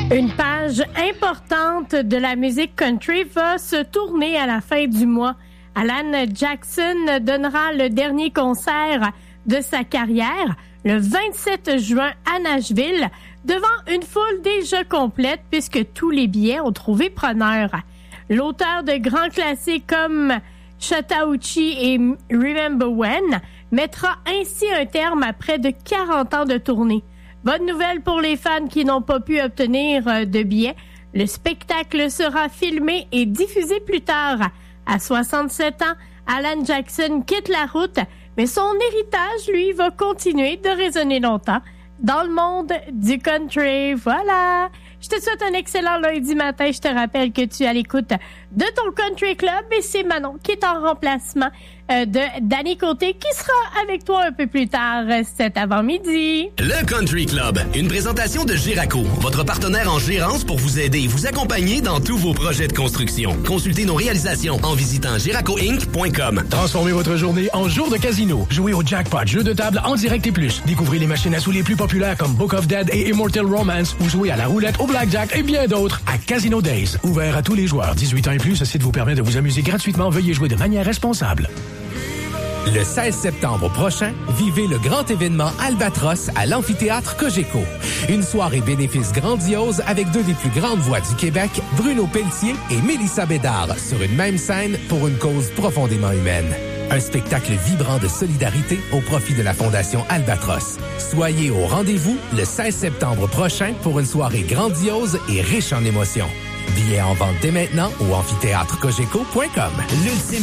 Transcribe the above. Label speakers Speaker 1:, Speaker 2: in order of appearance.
Speaker 1: Une page importante de la musique country va se tourner à la fin du mois. Alan Jackson donnera le dernier concert de sa carrière le 27 juin à Nashville devant une foule déjà complète puisque tous les billets ont trouvé preneur. L'auteur de grands classiques comme Chattahoochee et Remember When mettra ainsi un terme à près de 40 ans de tournée. Bonne nouvelle pour les fans qui n'ont pas pu obtenir de billets. Le spectacle sera filmé et diffusé plus tard. À 67 ans, Alan Jackson quitte la route, mais son héritage, lui, va continuer de résonner longtemps dans le monde du country. Voilà! Je te souhaite un excellent lundi matin. Je te rappelle que tu es à l'écoute de ton Country Club et c'est Manon qui est en remplacement de Danny Côté qui sera avec toi un peu plus tard cet avant-midi.
Speaker 2: Le Country Club, une présentation de Giraco, votre partenaire en gérance pour vous aider et vous accompagner dans tous vos projets de construction. Consultez nos réalisations en visitant giracoinc.com.
Speaker 3: Transformez votre journée en jour de casino. Jouez au jackpot, jeu de table en direct et plus. Découvrez les machines à sous les plus populaires comme Book of Dead et Immortal Romance ou jouez à la roulette, au blackjack et bien d'autres à Casino Days. Ouvert à tous les joueurs, 18 ans et plus, ce site vous permet de vous amuser gratuitement. Veuillez jouer de manière responsable.
Speaker 4: Le 16 septembre prochain, vivez le grand événement Albatros à l'amphithéâtre Cogeco. Une soirée bénéfice grandiose avec deux des plus grandes voix du Québec, Bruno Pelletier et Mélissa Bédard, sur une même scène pour une cause profondément humaine. Un spectacle vibrant de solidarité au profit de la Fondation Albatros. Soyez au rendez-vous le 16 septembre prochain pour une soirée grandiose et riche en émotions. Billets en vente dès maintenant au amphithéâtrecogeco.com.
Speaker 5: L'ultime